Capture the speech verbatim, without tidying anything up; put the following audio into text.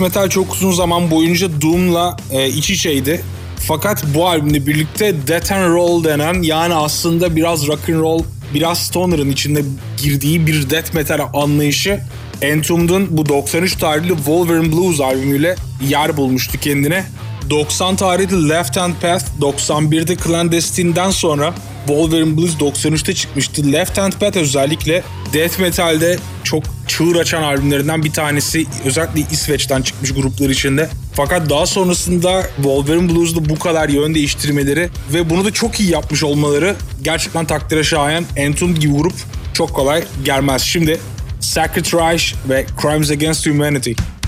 Metal çok uzun zaman boyunca Doom'la e, iç içeydi. Fakat bu albümle birlikte Death and Roll denen, yani aslında biraz rock and roll, biraz stoner'ın içinde girdiği bir death metal anlayışı Entombed'un bu doksan üç tarihli Wolverine Blues albümüyle yer bulmuştu kendine. doksan tarihli Left Hand Path, doksan birde Clandestine'den sonra Wolverine Blues doksan üçte çıkmıştı. Left Hand Path özellikle death metal'de çok çığır açan albümlerinden bir tanesi. Özellikle İsveç'ten çıkmış gruplar içinde. Fakat daha sonrasında Wolverine Blues'da bu kadar yön değiştirmeleri ve bunu da çok iyi yapmış olmaları gerçekten takdire şayan. Entombed gibi grup çok kolay gelmez. Şimdi Sacred Reich ve Crimes Against Humanity.